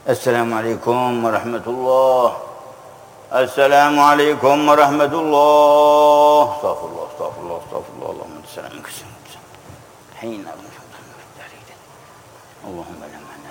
السلام عليكم ورحمة الله. السلام عليكم ورحمة الله. استغفر الله استغفر الله استغفر الله. اللهم انت السلام منك السلام. حين اللهم لا